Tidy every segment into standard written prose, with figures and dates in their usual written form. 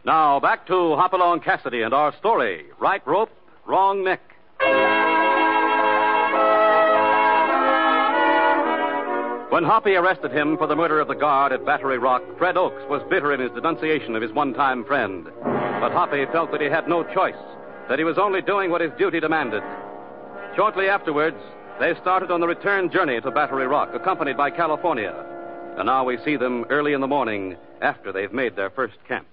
Now, back to Hopalong Cassidy and our story, Right Rope, Wrong Neck. When Hoppy arrested him for the murder of the guard at Battery Rock, Fred Oakes was bitter in his denunciation of his one-time friend. But Hoppy felt that he had no choice, that he was only doing what his duty demanded. Shortly afterwards, they started on the return journey to Battery Rock, accompanied by California. And now we see them early in the morning after they've made their first camp.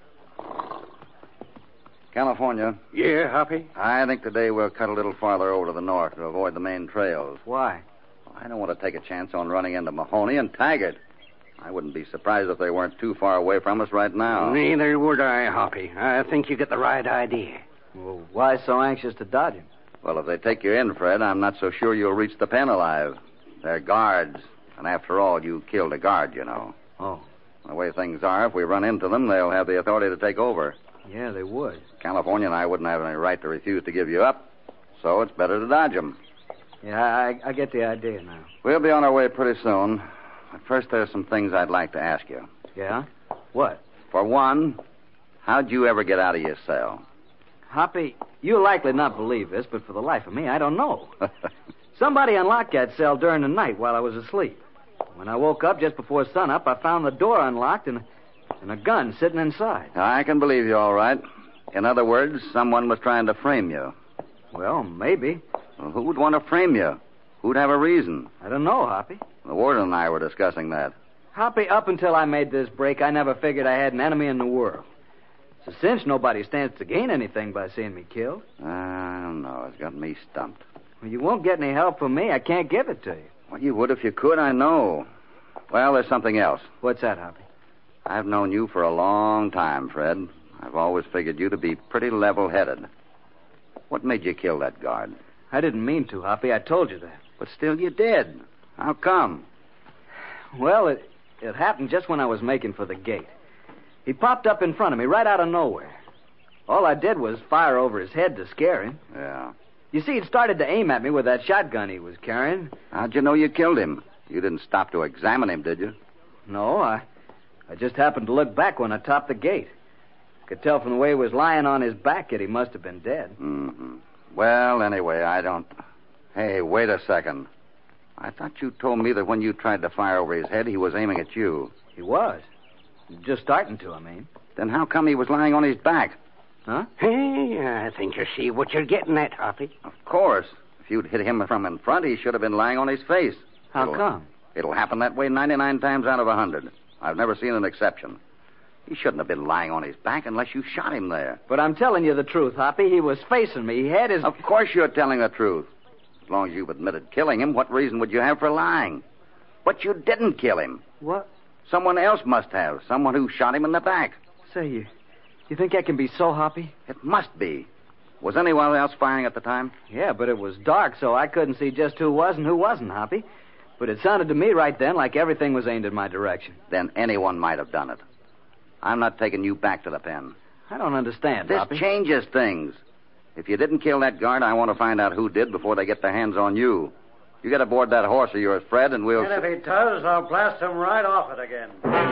California. Yeah, Hoppy? I think today we'll cut a little farther over to the north to avoid the main trails. Why? I don't want to take a chance on running into Mahoney and Taggart. I wouldn't be surprised if they weren't too far away from us right now. Neither would I, Hoppy. I think you get the right idea. Well, why so anxious to dodge him? Well, if they take you in, Fred, I'm not so sure you'll reach the pen alive. They're guards. And after all, you killed a guard, you know. Oh. The way things are, if we run into them, they'll have the authority to take over. Yeah, they would. California and I wouldn't have any right to refuse to give you up. So it's better to dodge them. Yeah, I get the idea now. We'll be on our way pretty soon. But first, there's some things I'd like to ask you. Yeah? What? For one, how'd you ever get out of your cell? Hoppy, you'll likely not believe this, but for the life of me, I don't know. Somebody unlocked that cell during the night while I was asleep. When I woke up just before sunup, I found the door unlocked and a gun sitting inside. I can believe you all right. In other words, someone was trying to frame you. Well, maybe. Well, who would want to frame you? Who'd have a reason? I don't know, Hoppy. The warden and I were discussing that. Hoppy, up until I made this break, I never figured I had an enemy in the world. It's a cinch nobody stands to gain anything by seeing me killed. I don't know. It's got me stumped. Well, you won't get any help from me. I can't give it to you. Well, you would if you could, I know. Well, there's something else. What's that, Hoppy? I've known you for a long time, Fred. I've always figured you to be pretty level-headed. What made you kill that guard? I didn't mean to, Hoppy. I told you that. But still you did. How come? Well, it happened just when I was making for the gate. He popped up in front of me right out of nowhere. All I did was fire over his head to scare him. Yeah. You see, he'd started to aim at me with that shotgun he was carrying. How'd you know you killed him? You didn't stop to examine him, did you? No, I just happened to look back when I topped the gate. Could tell from the way he was lying on his back that he must have been dead. Mm-hmm. Well, anyway, I don't... Hey, wait a second. I thought you told me that when you tried to fire over his head, he was aiming at you. He was. Just starting to, I mean. Then how come he was lying on his back? Huh? Hey, I think you see what you're getting at, Hoppy. Of course. If you'd hit him from in front, he should have been lying on his face. How come? It'll happen that way 99 times out of 100. I've never seen an exception. He shouldn't have been lying on his back unless you shot him there. But I'm telling you the truth, Hoppy. He was facing me. He had his... Of course you're telling the truth. As long as you've admitted killing him, what reason would you have for lying? But you didn't kill him. What? Someone else must have. Someone who shot him in the back. Say, you think that can be so, Hoppy? It must be. Was anyone else firing at the time? Yeah, but it was dark, so I couldn't see just who was and who wasn't, Hoppy. But it sounded to me right then like everything was aimed in my direction. Then anyone might have done it. I'm not taking you back to the pen. I don't understand, This Hoppy. changes things. If you didn't kill that guard, I want to find out who did before they get their hands on you. You get aboard that horse of yours, Fred, and we'll... And if he does, I'll blast him right off it again.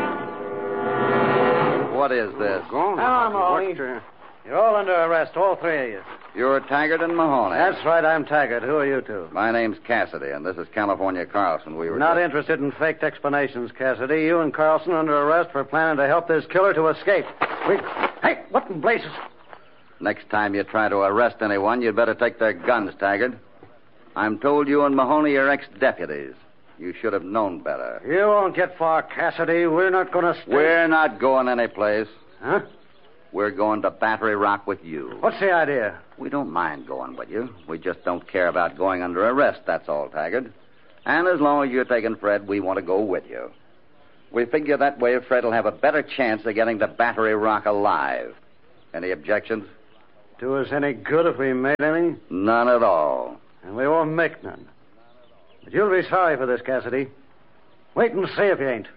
What is this? Go on, Come on, Hoppy. Mahoney. You're all under arrest, all three of you. You're Taggart and Mahoney. That's right, I'm Taggart. Who are you two? My name's Cassidy, and this is California Carlson. We were Not interested in faked explanations, Cassidy. You and Carlson under arrest for planning to help this killer to escape. Hey, what in blazes? Next time you try to arrest anyone, you'd better take their guns, Taggart. I'm told you and Mahoney are ex-deputies. You should have known better. You won't get far, Cassidy. We're not going to stay... We're not going anyplace. Huh? We're going to Battery Rock with you. What's the idea? We don't mind going with you. We just don't care about going under arrest, that's all, Taggart. And as long as you're taking Fred, we want to go with you. We figure that way Fred will have a better chance of getting to Battery Rock alive. Any objections? Do us any good if we made any? None at all. And we won't make none. But you'll be sorry for this, Cassidy. Wait and see if you ain't.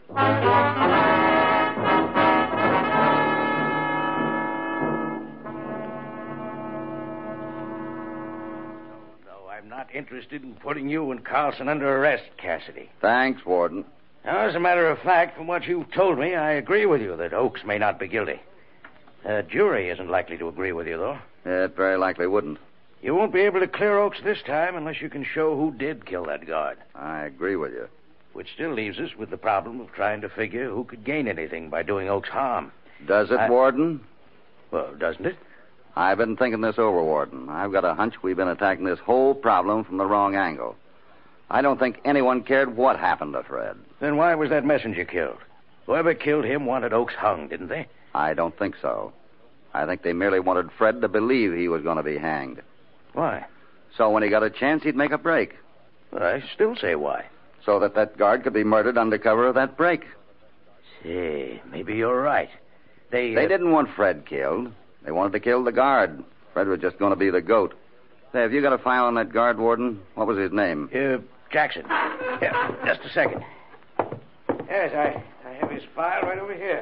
I'm not interested in putting you and Carlson under arrest, Cassidy. Thanks, Warden. Now, as a matter of fact, from what you've told me, I agree with you that Oakes may not be guilty. A jury isn't likely to agree with you, though. It very likely wouldn't. You won't be able to clear Oaks this time unless you can show who did kill that guard. I agree with you. Which still leaves us with the problem of trying to figure who could gain anything by doing Oaks harm. Does it, Warden? Well, doesn't it? I've been thinking this over, Warden. I've got a hunch we've been attacking this whole problem from the wrong angle. I don't think anyone cared what happened to Fred. Then why was that messenger killed? Whoever killed him wanted Oaks hung, didn't they? I don't think so. I think they merely wanted Fred to believe he was going to be hanged. Why? So when he got a chance, he'd make a break. But I still say why. So that guard could be murdered under cover of that break. Say, maybe you're right. They didn't want Fred killed. They wanted to kill the guard. Fred was just going to be the goat. Say, have you got a file on that guard, Warden? What was his name? Jackson. Yeah, just a second. Yes, I have his file right over here.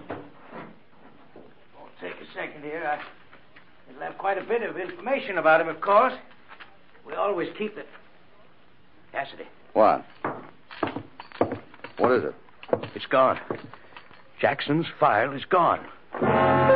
Won't take a second here. It'll have quite a bit of information about him, of course. We always keep it. Cassidy. What? What is it? It's gone. Jackson's file is gone.